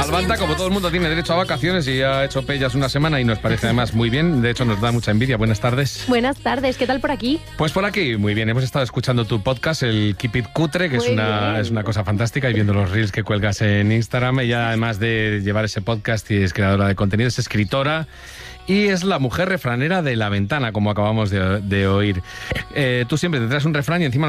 Salvanta, como todo el mundo, tiene derecho a vacaciones y ha hecho pellas una semana y nos parece además muy bien. De hecho, nos da mucha envidia. Buenas tardes. Buenas tardes, ¿qué tal por aquí? Pues por aquí, muy bien. Hemos estado escuchando tu podcast, el Keep It Cutre, que es una cosa fantástica, y viendo los reels que cuelgas en Instagram. Ella, además de llevar ese podcast, y es creadora de contenido, es escritora y es la mujer refranera de La Ventana, como acabamos de oír. Tú siempre te traes un refrán y encima